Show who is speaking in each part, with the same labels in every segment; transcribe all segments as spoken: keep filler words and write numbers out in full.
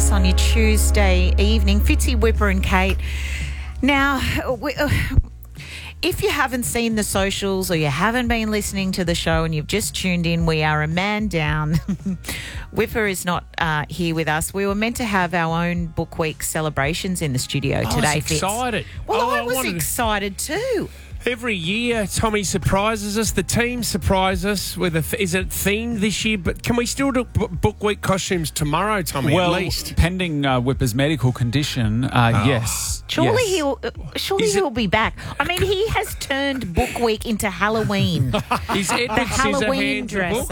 Speaker 1: us on your Tuesday evening. Fitzy, Whipper and Kate. Now, we, uh, if you haven't seen the socials or you haven't been listening to the show and you've just tuned in, we are a man down. Whipper is not uh, here with us. We were meant to have our own Book Week celebrations in the studio today.
Speaker 2: I was excited.
Speaker 1: Fitz. Well,
Speaker 2: oh,
Speaker 1: I
Speaker 2: I
Speaker 1: was
Speaker 2: wanted
Speaker 1: excited too.
Speaker 2: Every year, Tommy surprises us. The team surprise us with a. Th- is it themed this year? But can we still do b- Book Week costumes tomorrow, Tommy?
Speaker 3: Well,
Speaker 2: at least
Speaker 3: pending uh, Whipper's medical condition, uh,
Speaker 2: Oh.
Speaker 3: yes.
Speaker 1: Surely
Speaker 3: yes.
Speaker 1: he'll. Uh, surely
Speaker 2: Is it-
Speaker 1: he'll be back. I mean, he has turned Book Week into Halloween.
Speaker 2: is Edward
Speaker 1: The Halloween
Speaker 2: Scissorhands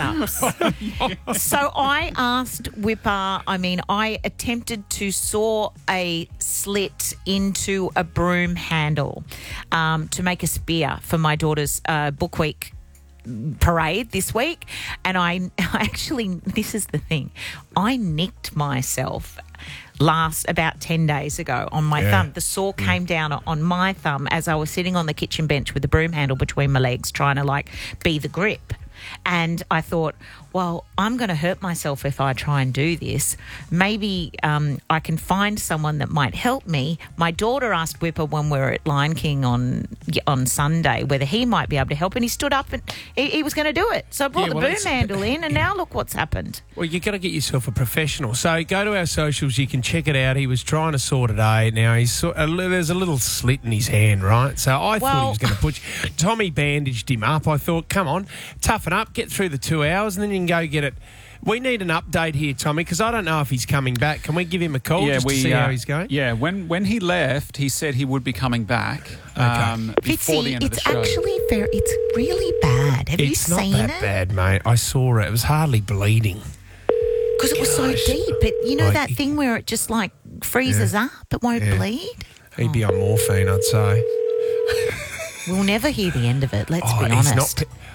Speaker 1: dress ups. So I asked Whipper, I mean, I attempted to saw a slit into a broom handle um, to make a spear for my daughter's uh, Book Week parade this week. And I, I actually, this is the thing, I nicked myself last about ten days ago on my
Speaker 2: Yeah.
Speaker 1: thumb. The saw came down on my thumb as I was sitting on the kitchen bench with the broom handle between my legs trying to like be the grip. And I thought, well, I'm going to hurt myself if I try and do this. Maybe um, I can find someone that might help me. My daughter asked Whipper when we were at Lion King on on Sunday whether he might be able to help, and he stood up and he, he was going to do it. So I brought
Speaker 2: Yeah,
Speaker 1: the
Speaker 2: well,
Speaker 1: broom
Speaker 2: it's-
Speaker 1: handle in, and now look what's happened.
Speaker 2: Well, you've got to get yourself a professional. So go to our socials. You can check it out. He was trying to saw today. Now he's sort a, li- there's a little slit in his hand, right? So I thought
Speaker 1: Well-
Speaker 2: he was going to put. Tommy bandaged him up. I thought, come on, toughen up, get through the two hours, and then you can go get it. We need an update here, Tommy, because I don't know if he's coming back. Can we give him a call just to see
Speaker 3: uh,
Speaker 2: how he's going?
Speaker 3: Yeah, when when he left, he said he would be coming back um, before the
Speaker 1: Fitzy,
Speaker 3: end of the
Speaker 1: it's
Speaker 3: show.
Speaker 1: actually very, it's really bad. Have
Speaker 2: It's
Speaker 1: you
Speaker 2: not
Speaker 1: seen
Speaker 2: that
Speaker 1: it?
Speaker 2: bad, mate. I saw it. It was hardly bleeding.
Speaker 1: Because it was so
Speaker 2: Gosh.
Speaker 1: deep. It, you know
Speaker 2: Like,
Speaker 1: that
Speaker 2: he-
Speaker 1: thing where it just like freezes up? It won't
Speaker 2: Yeah.
Speaker 1: bleed?
Speaker 2: He'd be on morphine, I'd say.
Speaker 1: We'll never hear the end of it, let's
Speaker 2: Oh,
Speaker 1: be
Speaker 2: he's
Speaker 1: honest.
Speaker 2: not. Pi-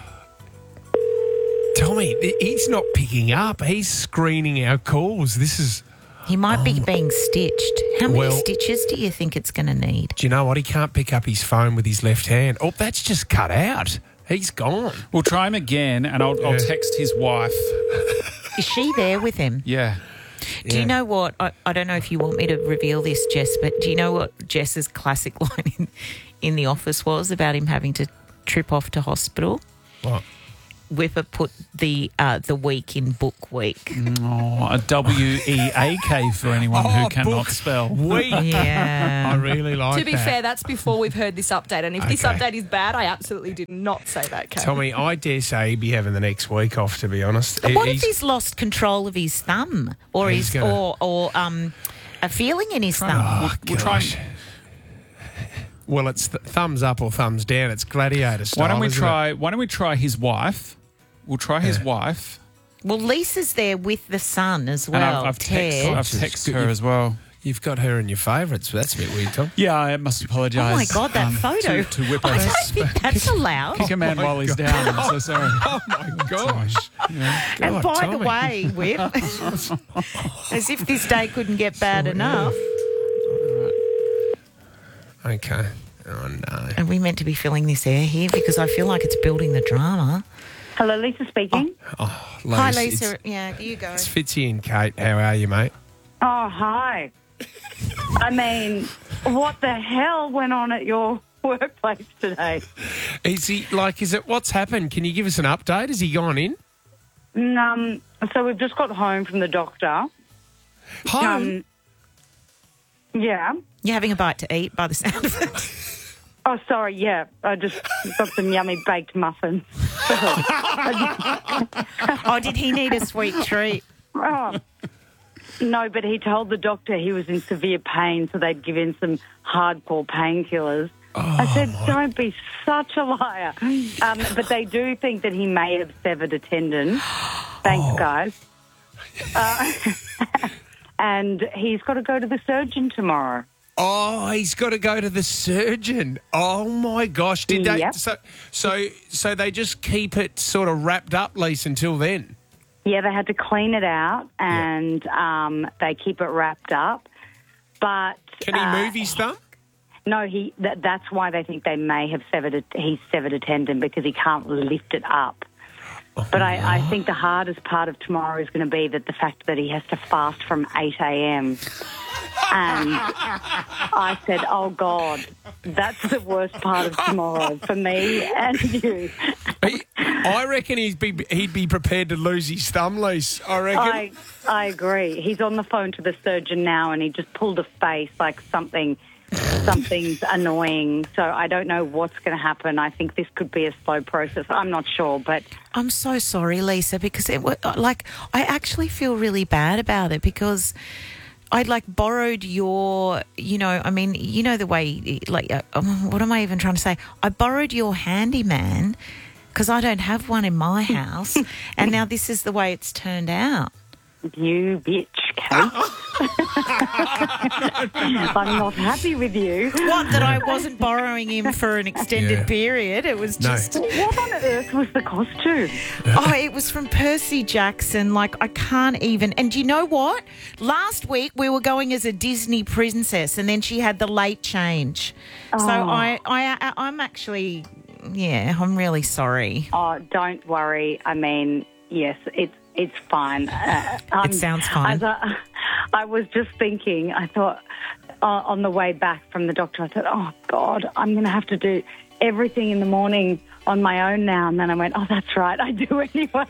Speaker 2: Tommy, th- he's not picking up. He's screening our calls. This is.
Speaker 1: He might be being stitched. How many
Speaker 2: Well-
Speaker 1: stitches do you think it's going to need?
Speaker 2: Do you know what? He can't pick up his phone with his left hand. Oh, that's just cut out. He's gone.
Speaker 3: We'll try him again, and I'll, I'll
Speaker 2: Yeah.
Speaker 3: text his wife.
Speaker 1: Is she there with him?
Speaker 3: Yeah.
Speaker 1: Do
Speaker 2: Yeah.
Speaker 1: you know what? I, I don't know if you want me to reveal this, Jess, but do you know what Jess's classic line in, in The Office was about him having to trip off to hospital?
Speaker 2: What?
Speaker 1: Whipper put the uh, the week in Book Week.
Speaker 3: Oh, a W E A K for anyone who
Speaker 2: Oh,
Speaker 3: cannot
Speaker 2: book
Speaker 3: spell.
Speaker 2: Week. I
Speaker 1: Yeah.
Speaker 2: really like
Speaker 4: To be
Speaker 2: that.
Speaker 4: fair, that's before we've heard this update. And if this
Speaker 2: Okay.
Speaker 4: update is bad, I absolutely did not say that, Kate.
Speaker 2: Tommy, I dare say he'd be having the next week off, to be honest.
Speaker 1: What if
Speaker 2: He's-
Speaker 1: he's lost control of his thumb or
Speaker 2: He's
Speaker 1: his
Speaker 2: gonna-
Speaker 1: or or um a feeling in his thumb?
Speaker 2: Oh,
Speaker 3: We'll try
Speaker 2: gosh.
Speaker 3: and-
Speaker 2: Well, it's th- thumbs up or thumbs down. It's gladiator style.
Speaker 3: Why don't we
Speaker 2: isn't
Speaker 3: try? Why don't we try his wife? We'll try his
Speaker 2: Yeah.
Speaker 3: wife.
Speaker 1: Well, Lisa's there with the son as
Speaker 3: And
Speaker 1: well.
Speaker 3: I've, I've
Speaker 1: Ted.
Speaker 3: texted, I've
Speaker 2: Jeez,
Speaker 3: texted
Speaker 2: good.
Speaker 3: her as well.
Speaker 2: it? You've got her in your favourites. That's a bit weird, Tom.
Speaker 3: Yeah, I must apologise.
Speaker 1: Oh my God, that
Speaker 3: um,
Speaker 1: photo!
Speaker 3: to, to Whipper.
Speaker 1: I don't think that's allowed.
Speaker 3: Kick a man
Speaker 2: my
Speaker 3: while he's
Speaker 2: God.
Speaker 3: down. I'm so sorry.
Speaker 2: Oh, my gosh.
Speaker 1: And
Speaker 2: God,
Speaker 1: by the
Speaker 2: Tommy.
Speaker 1: way, Whip, as if this day couldn't get bad enough.
Speaker 2: Okay. Oh, no.
Speaker 1: Are we meant to be filling this air here? Because I feel like it's building the drama.
Speaker 5: Hello, Lisa speaking.
Speaker 2: Oh,
Speaker 1: Hi,
Speaker 2: Lisa,
Speaker 1: Lisa.
Speaker 2: It's,
Speaker 1: Yeah, you go.
Speaker 2: it's Fitzy and Kate. How are you, mate?
Speaker 5: Oh, hi. I mean, what the hell went on at your workplace today?
Speaker 2: Is he, like, is it, what's happened? Can you give us an update? Has he gone in?
Speaker 5: Um, so we've just got home from the doctor.
Speaker 2: Home?
Speaker 5: Um, yeah.
Speaker 1: You're having a bite to eat by the sound of it.
Speaker 5: Oh, sorry, yeah. I just got some yummy baked muffins.
Speaker 1: Oh, did he need a sweet treat?
Speaker 5: Oh. No, but he told the doctor he was in severe pain, so they'd give him some hardcore painkillers. I said, don't be such a liar. Um, but they do think that he may have severed a tendon. Thanks, guys. Uh, and he's got to go to the surgeon tomorrow.
Speaker 2: Oh, he's got to go to the surgeon. Oh, my gosh. Did they?
Speaker 5: Yep.
Speaker 2: So, so, so they just keep it sort of wrapped up, Lisa, until then?
Speaker 5: Yeah, they had to clean it out and um, they keep it wrapped up. But
Speaker 2: Can he
Speaker 5: uh,
Speaker 2: move his thumb?
Speaker 5: No, he. That, that's why they think they may have severed. A, he's severed a tendon because he can't lift it up. But I, I think the hardest part of tomorrow is going to be that the fact that he has to fast from eight a.m. And I said, oh, God, that's the worst part of tomorrow for me and you.
Speaker 2: He, I reckon he'd be he'd be prepared to lose his thumb, Lise. I reckon.
Speaker 5: I, I agree. He's on the phone to the surgeon now and he just pulled a face like something... Something's annoying, so I don't know what's going to happen. I think this could be a slow process. I'm not sure, but...
Speaker 1: I'm so sorry, Lisa, because it wa- like I actually feel really bad about it because I like borrowed your, you know, I mean, you know the way, like, uh, what am I even trying to say? I borrowed your handyman because I don't have one in my house, and now this is the way it's turned out.
Speaker 5: You bitch, Kate. I'm not happy with you.
Speaker 1: What, that I wasn't borrowing him for an extended
Speaker 2: Yeah.
Speaker 1: period? It was
Speaker 2: No.
Speaker 1: just...
Speaker 5: What on earth was the costume?
Speaker 1: Oh, it was from Percy Jackson. Like, I can't even... And you know what? Last week, we were going as a Disney princess, and then she had the late change. So I, I, I'm actually... Yeah, I'm really sorry.
Speaker 5: Oh, don't worry. I mean, yes, it's it's fine. Uh, um,
Speaker 1: It sounds fine.
Speaker 5: As I, I was just thinking, I thought uh, on the way back from the doctor, I thought, oh, God, I'm going to have to do everything in the morning on my own now. And then I went, oh, that's right, I do anyway.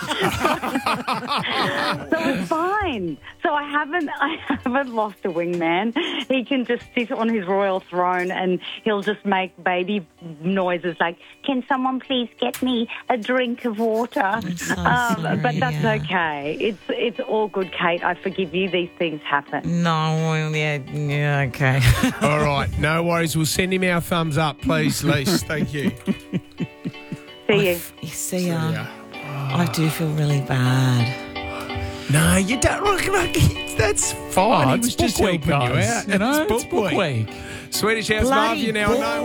Speaker 5: So it's fine. So I haven't, I haven't lost a wingman. He can just sit on his royal throne and he'll just make baby noises like, can someone please get me a drink of water?
Speaker 1: so
Speaker 5: um,
Speaker 1: sorry,
Speaker 5: but that's
Speaker 1: yeah.
Speaker 5: okay. It's it's all good, Kate. I forgive you. These things happen.
Speaker 1: No, well, yeah, yeah, okay.
Speaker 2: All right, no worries. We'll send him our thumbs up, please, Lise. Thank you.
Speaker 5: See you.
Speaker 1: You see,
Speaker 2: Yeah.
Speaker 1: um, I do feel really bad.
Speaker 2: No, you don't. Look, look, that's fine.
Speaker 3: Oh,
Speaker 2: he
Speaker 3: it's
Speaker 2: was just
Speaker 3: book week,
Speaker 2: helping you
Speaker 3: guys.
Speaker 2: out.
Speaker 3: You know,
Speaker 2: It's
Speaker 3: it's book week.
Speaker 2: Swedish House
Speaker 1: Bloody
Speaker 2: Mafia now.
Speaker 1: book.
Speaker 2: No